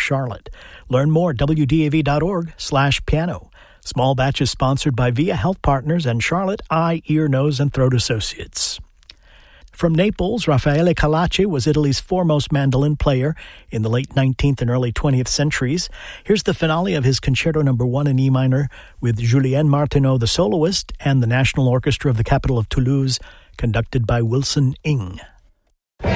Charlotte. Learn more at wdav.org/piano. Small Batch is sponsored by Via Health Partners and Charlotte Eye, Ear, Nose, and Throat Associates. From Naples, Raffaele Calace was Italy's foremost mandolin player in the late 19th and early 20th centuries. Here's the finale of his Concerto No. 1 in E minor with Julien Martineau, the soloist, and the National Orchestra of the capital of Toulouse, conducted by Wilson Ing.